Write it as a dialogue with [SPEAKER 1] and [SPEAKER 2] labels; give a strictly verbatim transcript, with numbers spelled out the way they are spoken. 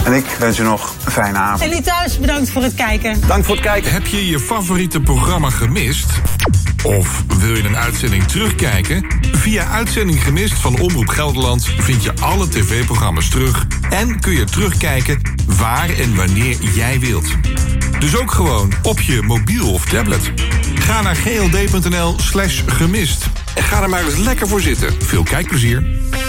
[SPEAKER 1] En ik wens u nog een fijne avond.
[SPEAKER 2] En die thuis, bedankt voor het kijken.
[SPEAKER 1] Dank voor het kijken.
[SPEAKER 3] Heb je je favoriete programma gemist? Of wil je een uitzending terugkijken? Via Uitzending Gemist van Omroep Gelderland vind je alle tv-programma's terug en kun je terugkijken waar en wanneer jij wilt. Dus ook gewoon op je mobiel of tablet. Ga naar gld.nl slash gemist en ga er maar eens lekker voor zitten. Veel kijkplezier.